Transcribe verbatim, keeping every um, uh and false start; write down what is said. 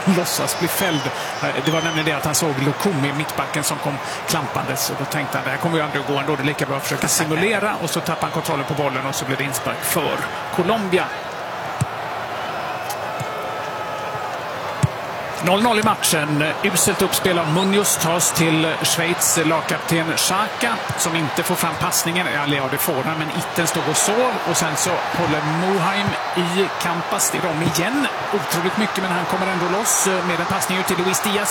låtsas bli fälld. Det var nämligen det att han såg Lukumi, mittbacken, som kom klampandes, och då tänkte han, det här kommer ju aldrig att gå ändå, det är lika bra att försöka simulera, och så tappar han kontrollen på bollen och så blir det inspark för Colombia. noll noll i matchen. Uselt uppspel av Munoz tas till Schweiz lagkapten Xhaka, som inte får fram passningen. Eller ja, det får han, men itten står och sov. Och sen så håller Moheim i Campas. Det är de igen otroligt mycket, men han kommer ändå loss med en passning ut till Luis Diaz.